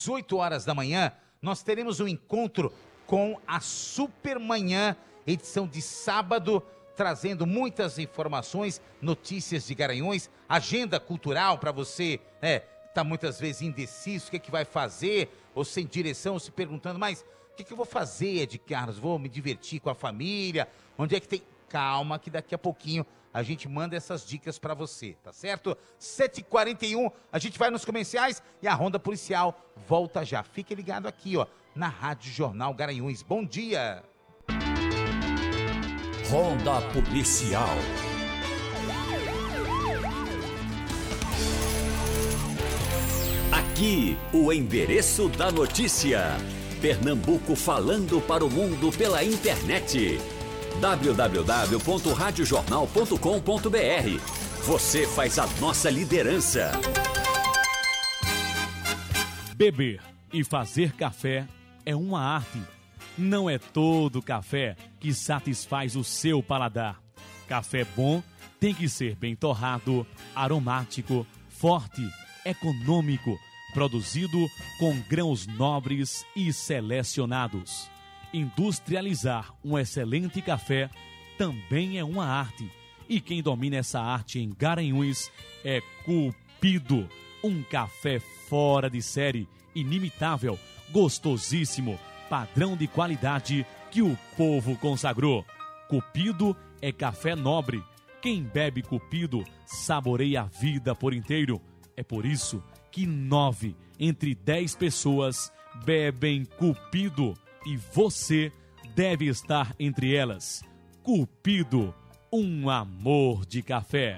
8 horas da manhã, nós teremos um encontro com a Supermanhã, edição de sábado, trazendo muitas informações, notícias de Garanhuns, agenda cultural para você, tá muitas vezes indeciso, o que vai fazer, ou sem direção, se perguntando, mas o que eu vou fazer, Ed Carlos? Vou me divertir com a família? Onde é que tem... Calma que daqui a pouquinho a gente manda essas dicas pra você, tá certo? 7h41, a gente vai nos comerciais e a Ronda Policial volta já. Fique ligado aqui, ó, na Rádio Jornal Garanhuns. Bom dia! Ronda Policial. Aqui, o endereço da notícia. Pernambuco falando para o mundo pela internet. www.radiojornal.com.br. Você faz a nossa liderança. Beber e fazer café é uma arte. Não é todo café que satisfaz o seu paladar. Café bom tem que ser bem torrado, aromático, forte, econômico, produzido com grãos nobres e selecionados. Industrializar um excelente café também é uma arte. E quem domina essa arte em Garanhuns é Cupido. Um café fora de série, inimitável, gostosíssimo, padrão de qualidade que o povo consagrou. Cupido é café nobre. Quem bebe Cupido saboreia a vida por inteiro. É por isso que 9 entre 10 pessoas bebem Cupido. E você deve estar entre elas. Cupido, um amor de café.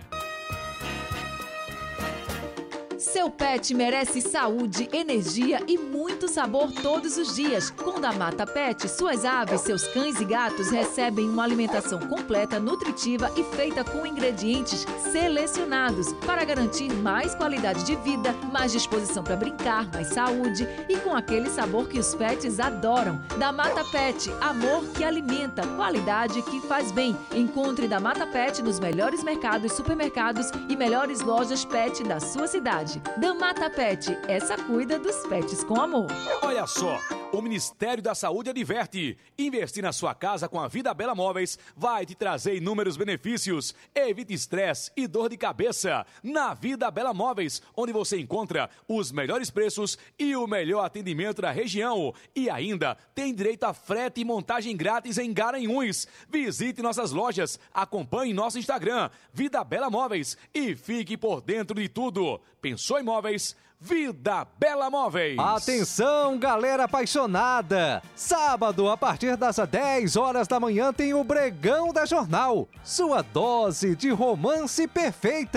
Seu pet merece saúde, energia e muito sabor todos os dias. Com Damata Pet, suas aves, seus cães e gatos recebem uma alimentação completa, nutritiva e feita com ingredientes selecionados para garantir mais qualidade de vida, mais disposição para brincar, mais saúde e com aquele sabor que os pets adoram. Damata Pet, amor que alimenta, qualidade que faz bem. Encontre Damata Pet nos melhores mercados, supermercados e melhores lojas pet da sua cidade. Damata Pet, essa cuida dos pets com amor. Olha só, o Ministério da Saúde adverte: investir na sua casa com a Vida Bela Móveis vai te trazer inúmeros benefícios. Evite estresse e dor de cabeça. Na Vida Bela Móveis, onde você encontra os melhores preços e o melhor atendimento da região. E ainda tem direito a frete e montagem grátis em Garanhuns. Visite nossas lojas, acompanhe nosso Instagram, Vida Bela Móveis, e fique por dentro de tudo. Pensou em móveis? Vida Bela Móveis. Atenção, galera apaixonada! Sábado, a partir das 10 horas da manhã, tem o Bregão da Jornal. Sua dose de romance perfeita.